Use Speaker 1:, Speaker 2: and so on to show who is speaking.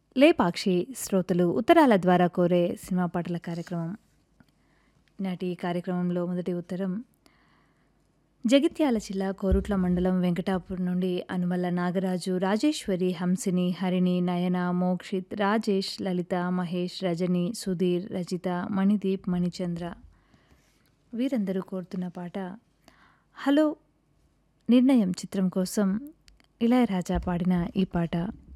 Speaker 1: లేపాక్షి శ్రోతలు ఉత్తరాల ద్వారా కోరే సినిమా పాటల కార్యక్రమం. ఈనాటి ఈ కార్యక్రమంలో మొదటి ఉత్తరం జగిత్యాల జిల్లా కోరుట్ల మండలం వెంకటాపూర్ నుండి అనుమల్ల నాగరాజు, రాజేశ్వరి, హంసిని, హరిణి, నయన, మోక్షిత్, రాజేష్, లలిత, మహేష్, రజని, సుధీర్, రజిత, మణిదీప్, మణిచంద్ర వీరందరూ కోరుతున్న పాట హలో నిర్ణయం చిత్రం కోసం ఇళయరాజా పాడిన ఈ పాట.